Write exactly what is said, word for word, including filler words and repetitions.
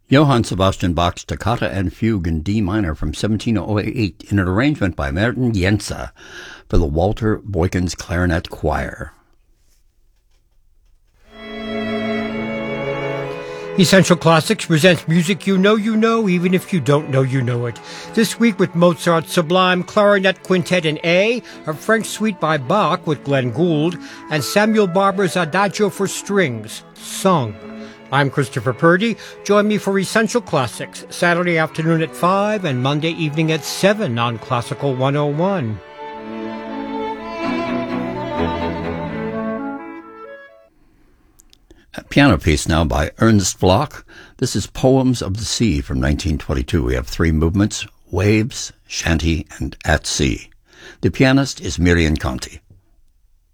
Johann Sebastian Bach's Toccata and Fugue in D minor from seventeen oh eight in an arrangement by Martin Jensa for the Walter Boykins Clarinet Choir. Essential Classics presents music you know you know, even if you don't know you know it. This week with Mozart's Sublime Clarinet Quintet in A, a French suite by Bach with Glenn Gould, and Samuel Barber's Adagio for Strings, sung. I'm Christopher Purdy. Join me for Essential Classics, Saturday afternoon at five and Monday evening at seven on Classical one oh one. A piano piece now by Ernst Bloch. This is Poems of the Sea from nineteen twenty-two. We have three movements: Waves, Shanty, and At Sea. The pianist is Miriam Conti.